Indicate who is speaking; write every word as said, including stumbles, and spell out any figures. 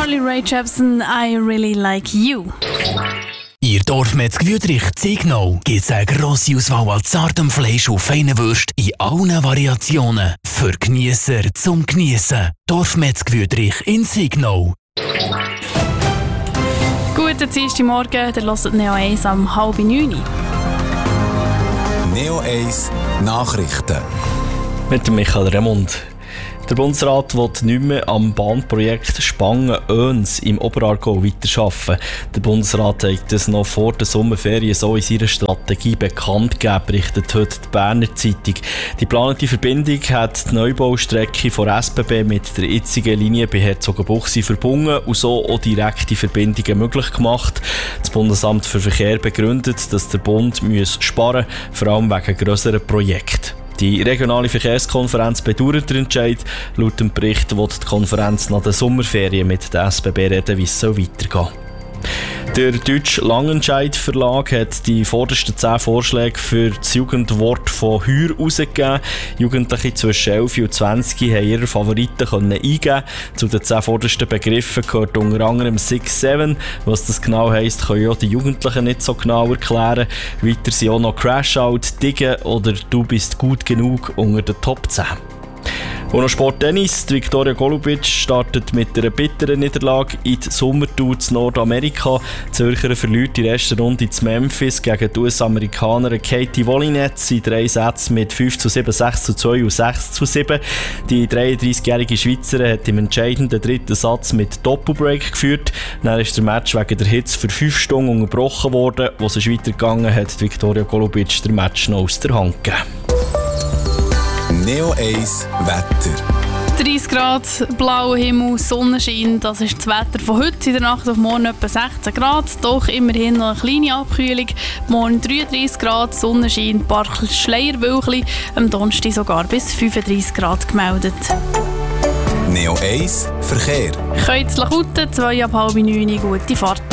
Speaker 1: Carly Rae Jepsen, I Really Like You.
Speaker 2: Ihr Dorfmetzger Wüthrich Ziegnau gibt es eine grosse Auswahl an zartem Fleisch und feinen Würsten in allen Variationen. Für Geniesser zum Geniessen. Dorfmetzger Wüthrich in Ziegnau.
Speaker 1: Guten Dienstagmorgen, ihr hört Neo eins am halb neun.
Speaker 3: Neo eins Nachrichten.
Speaker 4: Mit dem Michael Remund. Der Bundesrat will nicht mehr am Bahnprojekt Spangen-Öns im Oberaargau weiterarbeiten. Der Bundesrat hat das noch vor der Sommerferien so in seiner Strategie bekannt gegeben, berichtet heute die Berner Zeitung. Die geplante Verbindung hat die Neubaustrecke von S B B mit der jetzigen Linie bei Herzogenbuchsee verbunden und so auch direkte Verbindungen möglich gemacht. Das Bundesamt für Verkehr begründet, dass der Bund sparen muss, vor allem wegen grösseren Projekten. Die regionale Verkehrskonferenz bedauert den Entscheid. Laut dem Bericht wird die Konferenz nach der Sommerferien mit der S B B reden, wie es weitergehen soll. Der deutsche Langenscheidt Verlag hat die vordersten zehn Vorschläge für das Jugendwort von Heuer herausgegeben. Jugendliche zwischen elf und zwanzig haben ihre Favoriten eingeben. Zu den zehn vordersten Begriffen gehört unter anderem six seven. Was das genau heisst, können auch die Jugendlichen nicht so genau erklären. Weiter sind auch noch Crashout, Diggen oder Du bist gut genug unter den Top zehn. Und noch Sporttennis. Die Viktoria Golubic startet mit einer bitteren Niederlage in die Sommertour zu Nordamerika. Die Zürcher verliert die erste Runde zu Memphis gegen die U S-Amerikanerin Katie Wolinetz in drei Sätzen mit fünf zu sieben, sechs zu zwei und sechs zu sieben. Die dreiunddreißigjährige Schweizerin hat im entscheidenden dritten Satz mit Doppelbreak geführt. Dann ist der Match wegen der Hitze für fünf Stunden unterbrochen worden. Als es weitergegangen hat, die Viktoria Golubic den Match noch aus der Hand gegeben.
Speaker 3: Neo eins Wetter.
Speaker 1: dreißig Grad, blauer Himmel, Sonnenschein, das ist das Wetter von heute. In der Nacht auf morgen etwa sechzehn Grad, doch immerhin noch eine kleine Abkühlung. Morgen dreiunddreißig Grad, Sonnenschein, ein paar Schleierwölkchen, am Donnerstag sogar bis fünfunddreißig Grad gemeldet.
Speaker 3: Neo eins Verkehr.
Speaker 1: Kreuzlach-Hutten, zwei ab halb neun, gute Fahrt.